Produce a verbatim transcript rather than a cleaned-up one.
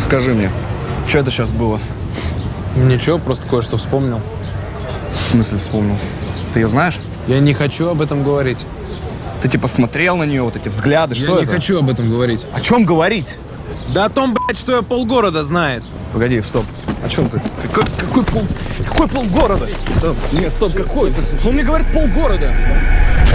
Скажи мне, что это сейчас было? Ничего, просто кое-что вспомнил. В смысле вспомнил? Ты ее знаешь? Я не хочу об этом говорить. Ты типа смотрел на нее, вот эти взгляды, Я что не это? хочу об этом говорить. О чем говорить? Да о том, блядь, что я полгорода знает. Погоди, стоп. О чем ты? Какой, какой пол... Какой полгорода? Стоп. Нет, стоп, какой? Он мне говорит полгорода.